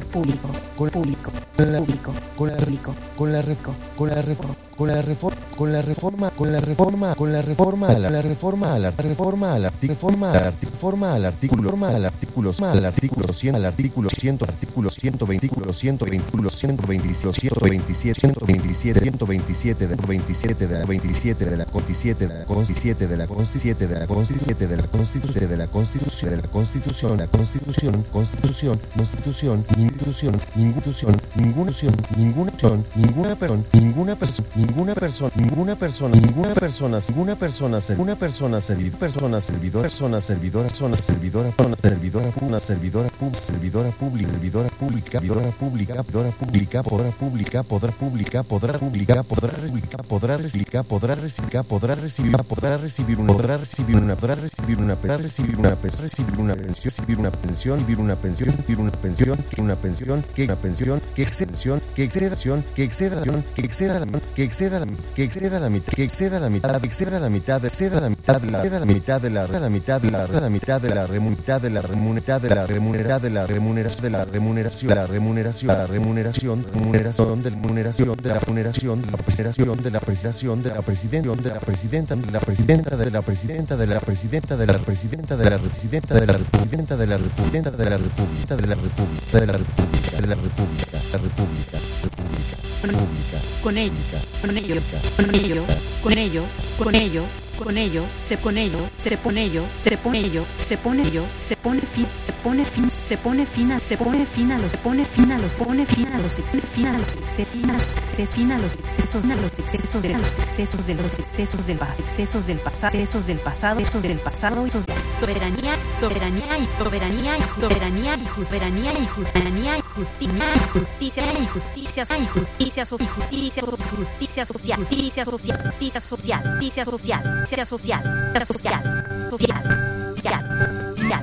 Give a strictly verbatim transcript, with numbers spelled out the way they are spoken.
público, con público, con la público, con la público, con la refco, con la refo, con la reforma, con la reforma, con la reforma, con la reforma, a la reforma, a la reforma, a la reforma, a la reforma, al artículo, al artículo, al artículo cien, al artículo cien, artículo ciento veinte, ciento veinte, ciento veintisiete, ciento veintisiete, ciento veintisiete, ciento veintisiete de veintisiete de la veintisiete de la veintisiete de la Constitución de la Constitución de la Constitución de la Constitución de la Constitución de la Constitución la Constitución Constitución Constitución institución institución ninguna opción ninguna opción ninguna persona ninguna persona ninguna persona ninguna persona ninguna persona ninguna persona ninguna persona servidor persona servidor persona servidora persona servidora persona servidora una servidora pública servidora pública servidora pública servidora pública servidora pública podrá pública podrá pública podrá pública podrá recibir podrá recibir podrá recibir podrá recibir podrá recibir una podrá recibir una podrá recibir una podrá recibir una podrá recibir una pensión recibir una pensión vivir una pensión vivir una pensión que una pensión que una pensión que exceda que exceda que exceda que exceda que exceda que exceda la mitad que exceda la mitad exceda la mitad exceda la mitad de la la mitad de la la mitad de la la mitad de la remunidad de la remunidad de la remuneración de la remuneración de la remuneración la remuneración la remuneración remuneración de la remuneración de la remuneración de la presentación de la presentación de la presidenta de la presidenta de la presidenta de la presidenta de la presidenta de la presidenta de la presidenta de la presidenta de la república de la república de la república de la república de la república la república república república con ello con ello con ello con ello con ello con ello se pone ello se pone ello se pone ello se pone ello se pone fin se pone fin se pone fin a se pone fin a los pone fin a los pone fin a los excesos fin a los excesos fin a los excesos fin a los excesos a los excesos de los excesos de los excesos del pasado excesos del pasado excesos del pasado esos del pasado esos soberanía soberanía y soberanía y soberanía y soberanía y soberanía y justicia y justicia y justicia y justicia social justicia justicia social justicia social justicia social justicia social social social social social social